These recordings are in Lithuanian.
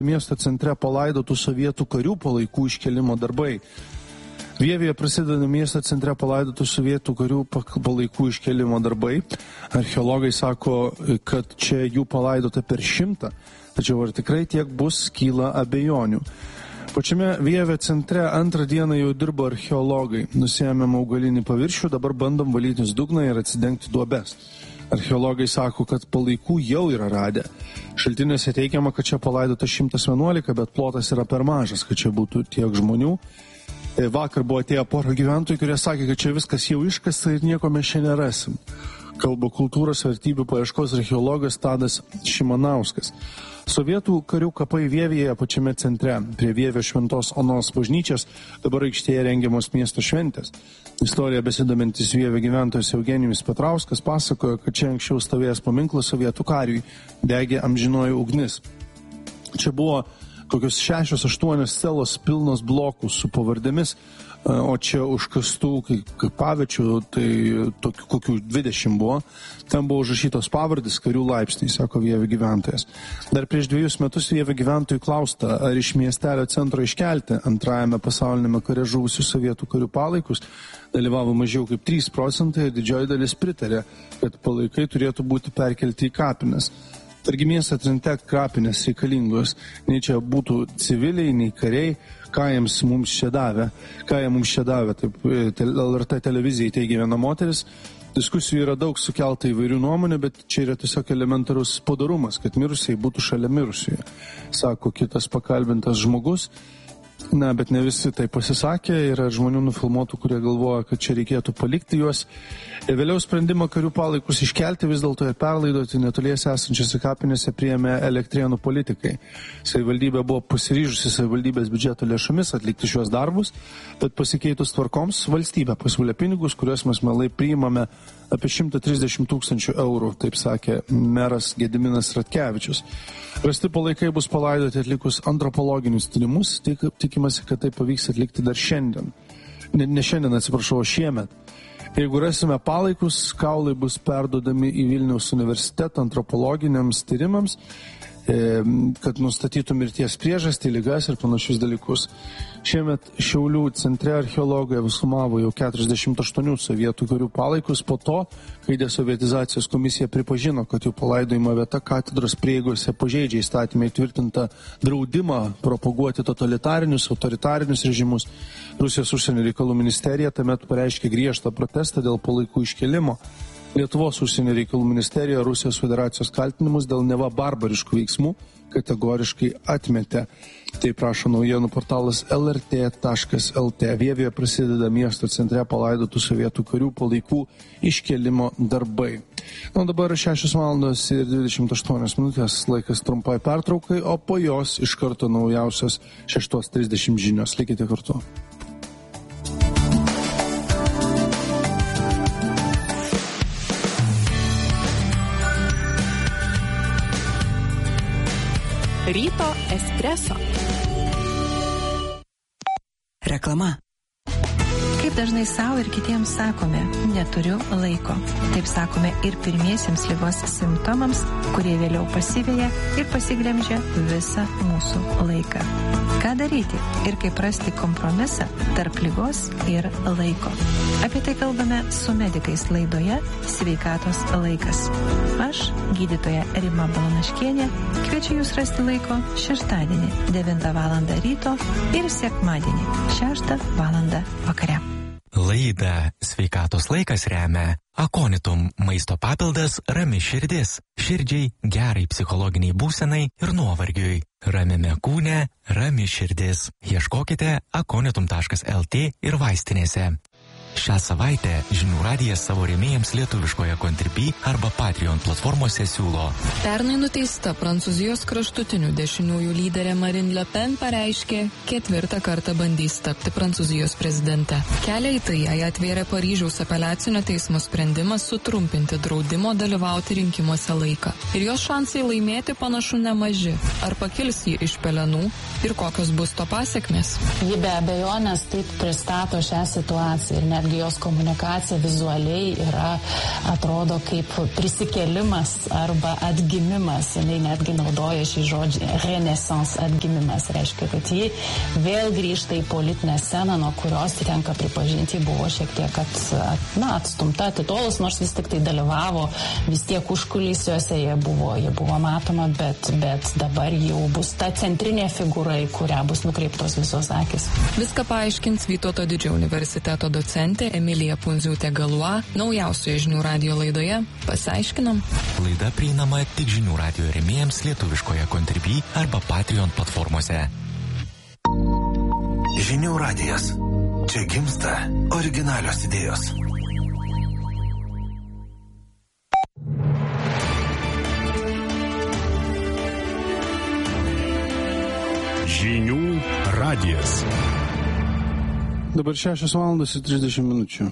Miesto centre palaidotų sovietų karių palaikų iškelimo darbai. Vievėje prasideda miesto centre palaidotų sovietų karių palaikų iškelimo darbai. Archeologai sako, kad čia jų palaidota per 100, tačiau ar tikrai tiek bus, kyla abejonių. Pačiame Vievė centre antrą dieną jau dirbo archeologai. Nusiėmėm augalinį paviršių, dabar bandom valytis dugną ir atsidengti duobes. Archeologai sako, kad palaikų jau yra radę. Šaltiniuose teigiama, kad čia palaidota 111, bet plotas yra per mažas, kad čia būtų tiek žmonių. Vakar buvo atėję pora gyventojų, kurie sakė, kad čia viskas jau iškasta ir nieko mes čia nerasim. Kalba kultūros vertybių paieškos archeologas Tadas Šimanauskas. Sovietų karių kapai Vievėje pačiame centre, prie Vievio Šventos Onos bažnyčios, dabar aikštėje rengiamos miesto šventės. Istorija besidomintis Vievio gyventojas Eugenijus Petrauskas pasakojo, kad čia anksčiau stovėjęs paminklas sovietų kariui, degė amžinoji ugnis. Čia buvo kokios 6-8 celos pilnos blokų su pavardėmis, o čia užkastų kaip pavečių, tai tokių kokių 20 buvo. Ten buvo užrašytos pavardės karių laipsniai, sako Vievio gyventojas. Dar prieš 2 metus Vievio gyventojų klausta, ar iš miestelio centro iškelti antrajame pasaulinėme kare žuvusių sovietų karių palaikus. Dalyvavo mažiau kaip 3% ir didžioji dalis pritarė, kad palaikai turėtų būti perkelti į kapines. Targi miesto centre kapinės reikalingos, nei čia būtų civiliai, nei kariai, ką jie mums čia davė, taip LRT televizijai teigia viena moteris. Diskusijų yra daug sukelta įvairių nuomonių, bet čia yra tiesiog elementarus padarumas, kad mirusiai būtų šalia mirusiųjų, sako kitas pakalbintas žmogus. Na, bet ne visi tai pasisakė, yra žmonių nufilmuotų, kurie galvoja, kad čia reikėtų palikti juos. Ir vėliau sprendimą karių palaikus iškelti vis dėlto ir perlaidoti netoliese esančiose kapinėse priėmė Elektrėnų politikai. Savivaldybė buvo pasiryžusi savivaldybės biudžeto lėšomis atlikti šios darbus, bet pasikeitus tvarkoms valstybė pasiūlė pinigus, kuriuos mes mielai priimame apie 130 000 eurų, taip sakė meras Gediminas Ratkevičius. Rasti palaikai bus palaidoti atlikus antropologinius tyrimus, tikimasi, kad tai pavyks atlikti dar šiandien. Ne šiandien, atsiprašau, šiemet. Jeigu rasime palaikus, kaulai bus perduodami į Vilniaus universitetą antropologiniams tyrimams, kad nustatytų mirties priežastį, ligas ir panašius dalykus. Šiemet Šiaulių centre archeologai sumavo jau 48 sovietų karių palaikus po to, kai desovietizacijos komisija pripažino, kad jų palaidojimo vieta katedros prieigose pažeidžia įstatymai tvirtintą draudimą propaguoti totalitarinius, autoritarinius režimus. Rusijos užsienio reikalų ministerija tuomet pareiškė griežtą protestą dėl palaikų iškelimo. Lietuvos užsienio reikalų ministerija Rusijos federacijos kaltinimus dėl neva barbariškų veiksmų kategoriškai atmetė. Tai prašo naujienų portalas lrt.lt. Vievėje prasideda miesto centre palaidotų sovietų karių palaikų iškelimo darbai. Na, dabar 6:28 laikas trumpai pertraukai, o po jos iš karto naujausios 6:30 žinios. Likite kartu. Ryto espreso. Reklama. Kaip dažnai savo ir kitiems sakome, neturiu laiko. Taip sakome ir pirmiesiems ligos simptomams, kurie vėliau pasiveja ir pasiglemžia visą mūsų laiką. Ką daryti ir kaip rasti kompromisą tarp ligos ir laiko? Apie tai kalbame su medikais laidoje Sveikatos laikas. Aš, gydytoja Rima Balanaškienė, kviečiu jūs rasti laiko šeštadienį 9 val. Ryto ir sekmadienį 6 val. Vakare. Laidą Sveikatos laikas remia Akonitum maisto papildas Rami širdis. Širdžiai, gerai psichologiniai būsenai ir nuovargiui. Ramiame kūne, rami širdis. Ieškokite akonitum.lt ir vaistinėse. Šią savaitę Žinių radijas savo rėmėjams lietuviškoje Contribui arba Patreon platformose siūlo. Pernai nuteista Prancūzijos kraštutinių dešiniųjų lyderė Marine Le Pen pareiškė, 4. kartą bandys tapti Prancūzijos prezidente. Kelią į tai jai atvėrė Paryžiaus apeliacinio teismo sprendimas sutrumpinti draudimo dalyvauti rinkimuose laiką. Ir jos šansai laimėti panašu nemaži. Ar pakils ji iš pelenų ir kokios bus to pasekmės? Ji be abejonės taip pristato šią situaciją ir netgi jos komunikacija vizualiai atrodo kaip prisikėlimas arba atgimimas. Jinai netgi naudoja šį žodį renesans, atgimimas. Reiškia, kad ji vėl grįžta į politinę sceną, nuo kurios tenka pripažinti, buvo šiek tiek atstumta, atitolus, nors vis tik tai dalyvavo vis tiek užkulisiuose, jie buvo matoma, bet dabar jau bus ta centrinė figūra, į kurią bus nukreiptos visos akis. Viską paaiškins Vytauto Didžiojo universiteto docentė Emilija Pundziūtė-Galua naujausioje Žinių radijo laidoje. Pasiaiškinam. Laida prieinama tik Žinių radijo rėmėjams lietuviškoje Contribui arba Patreon platformose. Žinių radijas. Čia gimsta originalios idėjos. Žinių radijas. Dabar 6:30 minučių.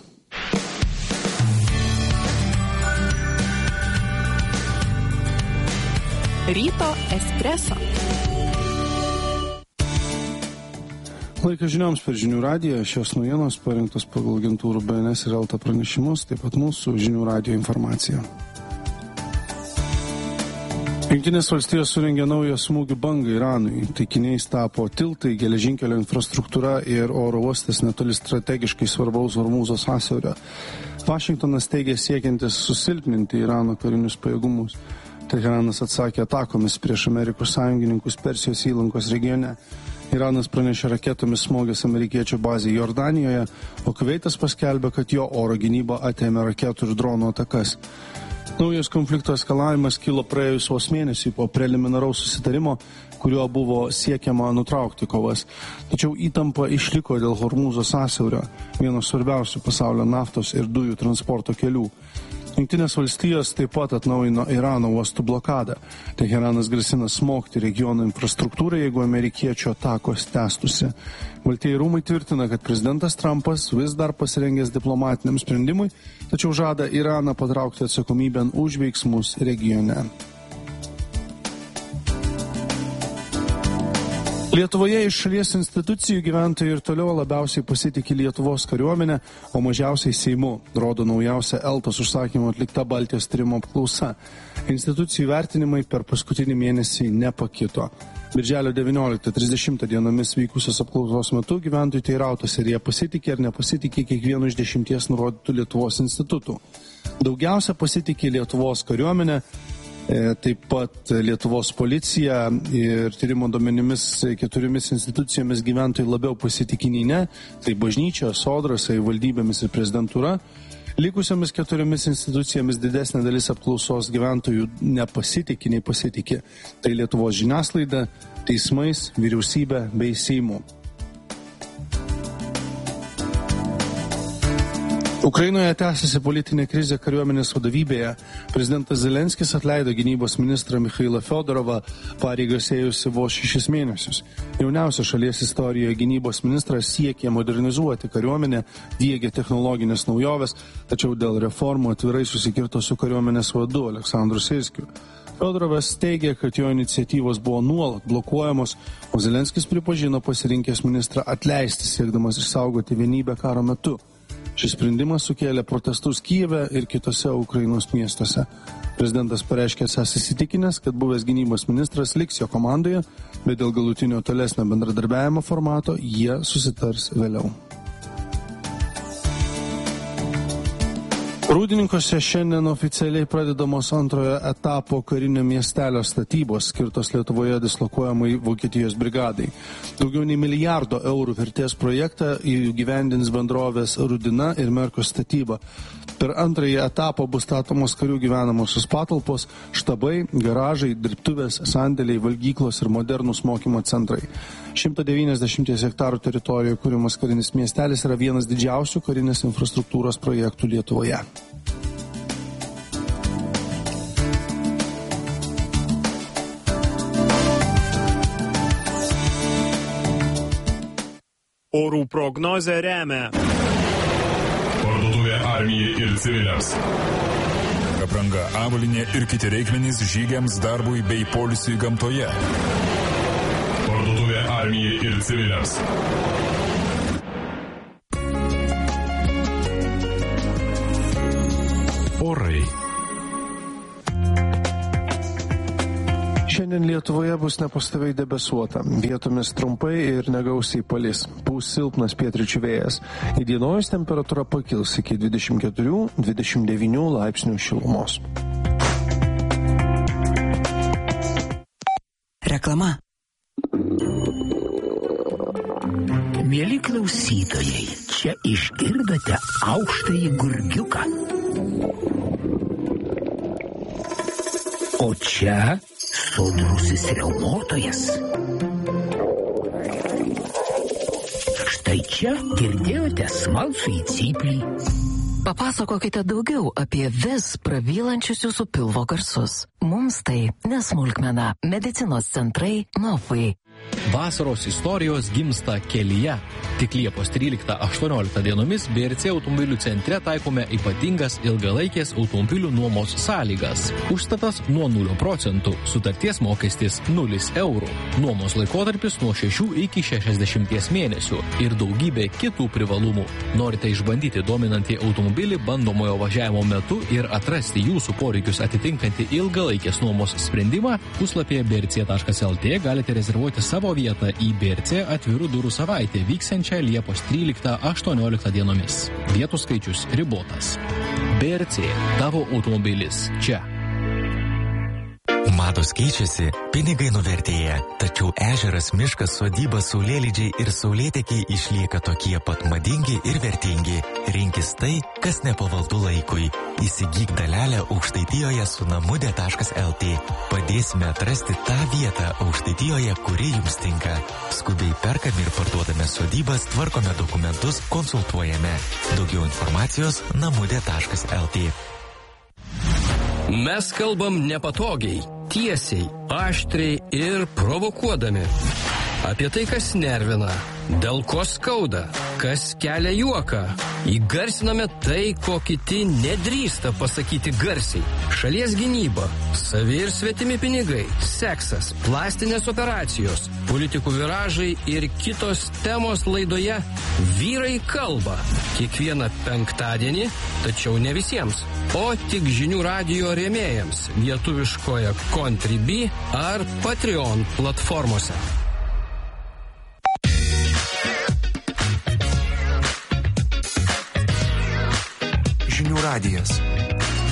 Ryto espreso. Laikas žinioms per Žinių radiją. Šios naujienos parengtos pagal agentūrų BNS ir LT pranešimus, taip pat mūsų Žinių radijo informacija. Jungtinės valstijos surengė naują smūgių bangą Iranui. Taikiniais tapo tiltai, geležinkelio infrastruktūra ir oro uostas netoli strategiškai svarbaus Hormūzo sąsiaurio. Vašingtonas teigė siekiantis susilpninti Irano karinius pajėgumus. Teheranas atsakė atakomis prieš Amerikos sąjungininkus Persijos įlankos regione. Iranas pranešė raketomis smogęs amerikiečių bazę Jordanijoje, o Kuveitas paskelbė, kad jo oro gynyba atėmė raketų ir dronų atakas. Naujas konflikto eskalavimas kilo praėjus vos mėnesį po preliminaraus susitarimo, kuriuo buvo siekiama nutraukti kovas. Tačiau įtampa išliko dėl Hormūzo sąsiaurio, vieno svarbiausių pasaulio naftos ir dujų transporto kelių. Jungtinės valstijos taip pat atnaujino Irano uostų blokadą. Teheranas grasina smogti regiono infrastruktūrą, jeigu amerikiečių atakos tęstusi. Baltieji rūmai tvirtina, kad prezidentas Trumpas vis dar pasirengęs diplomatiniam sprendimui, tačiau žada Iraną patraukti atsakomybėn už veiksmus regione. Lietuvoje iš šalies institucijų gyventojai ir toliau labiausiai pasitikė Lietuvos kariuomenę, o mažiausiai Seimu, rodo naujausia Eltos užsakymo atlikta Baltijos tyrimo apklausa. Institucijų vertinimai per paskutinį mėnesį nepakito. Birželio 19-30 dienomis vykusios apklausos metu gyventojų teirautos, ar jie pasitikė ar nepasitikė kiekvienu iš 10 nurodytų Lietuvos institutų. Daugiausia pasitikė Lietuvos kariuomenė, taip pat Lietuvos policija ir tyrimo duomenimis 4 institucijomis gyventojai labiau pasitikė nei ne, tai bažnyčia, sodra, savivaldybėmis ir prezidentūra. Likusiomis 4 institucijomis didesnė dalis apklausos gyventojų nepasitikė nei pasitikė. Tai Lietuvos žiniasklaida, teismais, vyriausybė bei Seimu. Ukrainoje tęsiasi politinė krizė kariuomenės vadovybėje. Prezidentas Zelenskis atleido gynybos ministrą Mikhailą Fiodorovą, pareigas ėjusi vos 6 mėnesius. Jauniausia šalies istorijoje gynybos ministras siekė modernizuoti kariuomenę, diegė technologinės naujoves, tačiau dėl reformų atvirai susikirto su kariuomenės vadu Aleksandru Sirskiu. Fiodorovas teigė, kad jo iniciatyvos buvo nuolat blokuojamos, o Zelenskis pripažino pasirinkęs ministrą atleisti, siekdamas išsaugoti vienybę karo metu. Šis sprendimas sukėlė protestus Kijeve ir kitose Ukrainos miestuose. Prezidentas pareiškė esąs įsitikinęs, kad buvęs gynybos ministras liks jo komandoje, bet dėl galutinio tolesnio bendradarbiavimo formato jie susitars vėliau. Rūdininkose šiandien oficialiai pradedamos antrojo etapo karinio miestelio statybos, skirtos Lietuvoje dislokuojamai Vokietijos brigadai. Daugiau nei milijardo eurų vertės projektą įgyvendins bendrovės Rudina ir Merko statyba. Per antrąjį etapą bus statomos karių gyvenamosios patalpos, štabai, garažai, dirbtuvės, sandėliai, valgyklos ir modernūs mokymo centrai. 190 hektarų teritorijoje kūrimas karinis miestelis yra vienas didžiausių karinės infrastruktūros projektų Lietuvoje. Orų prognozę remia parduotuvė armijai ir civiliams. Apranga, avalynė ir kiti reikmenys žygiams, darbui bei poilsiui gamtoje. Parduotuvė armijai ir civiliams. Šiandien Lietuvoje bus nepastoviai debesuota, vietomis trumpai ir negausiai palis, pūs silpnas pietryčių vėjas. Įdienojus temperatūra pakils iki 24-29 laipsnių šilumos. Reklama. Mieli klausytojai, čia išgirdote aukštąjį gurgiuką. O čia sodrusis riaumotojas. Štai čia girdėjote smalsųjį cyplį. Papasakokite daugiau apie vis prabylančius jūsų pilvo garsus. Mums tai nesmulkmena. Medicinos centrai Nofai. Vasaros istorijos gimsta kelyje. Tik Liepos 13-18 dienomis BRC automobilių centre taikome ypatingas ilgalaikės automobilių nuomos sąlygas. Užstatas nuo 0%, sutarties mokestis 0 eurų, nuomos laikotarpis nuo 6 iki 60 mėnesių ir daugybė kitų privalumų. Norite išbandyti dominantį automobilį bandomojo važiavimo metu ir atrasti jūsų poreikius atitinkantį ilgalaikės nuomos sprendimą? Puslapyje brc.lt galite rezervuoti savo vietą į BRC atvirų durų savaitę vyksiančią Liepos 13-18 dienomis. Vietų skaičius ribotas. BRC, tavo automobilis čia. Mados keičiasi, pinigai nuvertėja, tačiau ežeras, miškas, sodyba, saulėlydžiai ir saulėtekiai išlieka tokie pat madingi ir vertingi. Rinkis tai, kas nepavaldu laikui. Įsigyk dalelę Aukštaitijoje su namude.lt. Padėsime atrasti tą vietą Aukštaitijoje, kuri jums tinka. Skubiai perkame ir parduodame sodybas, tvarkome dokumentus, konsultuojame. Daugiau informacijos namude.lt. Mes kalbam nepatogiai, tiesiai, aštriai ir provokuodami. Apie tai, kas nervina, dėl ko skauda, kas kelia juoką. Įgarsiname tai, ko kiti nedrįsta pasakyti garsiai. Šalies gynyba, savi ir svetimi pinigai, seksas, plastinės operacijos, politikų viražai ir kitos temos laidoje Vyrai kalba. Kiekvieną penktadienį, tačiau ne visiems, o tik žinių radijo rėmėjams lietuviškoje Contribui ar Patreon platformose. Žinių radijas.